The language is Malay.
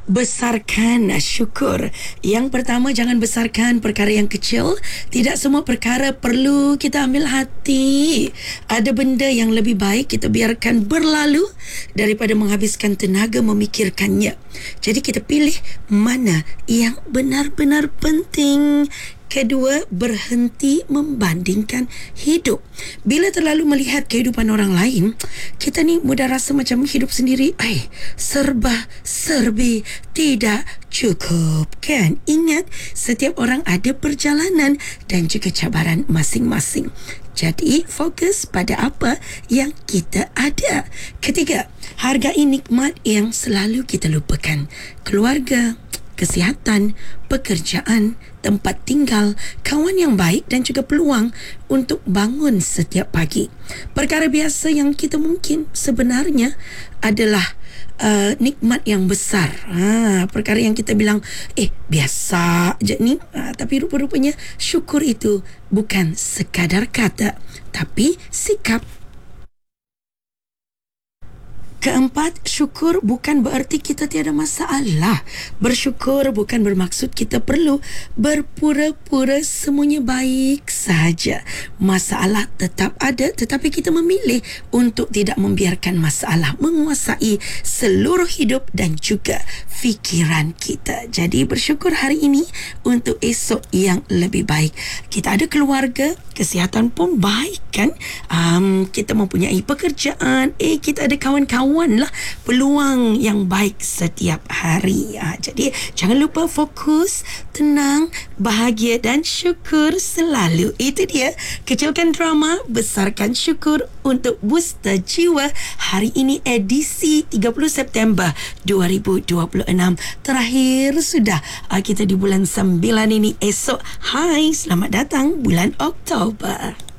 Besarkan syukur. Yang pertama, jangan besarkan perkara yang kecil. Tidak semua perkara perlu kita ambil hati. Ada benda yang lebih baik kita biarkan berlalu daripada menghabiskan tenaga memikirkannya. Jadi kita pilih mana yang benar-benar penting. Kedua, berhenti membandingkan hidup. Bila terlalu melihat kehidupan orang lain, kita ni mudah rasa macam hidup sendiri, serba-serbi, tidak cukup, kan? Ingat, setiap orang ada perjalanan dan juga cabaran masing-masing. Jadi, fokus pada apa yang kita ada. Ketiga, hargai nikmat yang selalu kita lupakan. Keluarga, kesihatan, pekerjaan, tempat tinggal, kawan yang baik dan juga peluang untuk bangun setiap pagi. Perkara biasa yang kita mungkin sebenarnya adalah nikmat yang besar. Perkara yang kita bilang, biasa je ni. Tapi rupa-rupanya syukur itu bukan sekadar kata, tapi sikap. Keempat, syukur bukan bererti kita tiada masalah. Bersyukur bukan bermaksud kita perlu berpura-pura semuanya baik sahaja. Masalah tetap ada, tetapi kita memilih untuk tidak membiarkan masalah menguasai seluruh hidup dan juga fikiran kita. Jadi bersyukur hari ini untuk esok yang lebih baik. Kita ada keluarga, kesihatan pun baik, kan? Kita mempunyai pekerjaan, kita ada kawan-kawan lah, peluang yang baik setiap hari. Jadi jangan lupa fokus, tenang, bahagia dan syukur selalu. Itu dia, kecilkan drama, besarkan syukur untuk booster jiwa. Hari ini edisi 30 September 2026. Terakhir sudah kita di bulan 9 ini. Esok, hai, selamat datang bulan Oktober.